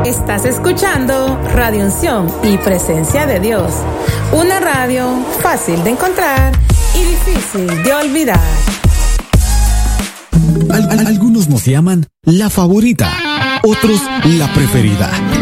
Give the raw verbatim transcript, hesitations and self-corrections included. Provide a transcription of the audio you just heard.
Estás escuchando Radio Unción y Presencia de Dios, una radio fácil de encontrar y difícil de olvidar. Al- al- algunos nos llaman la favorita, otros la preferida.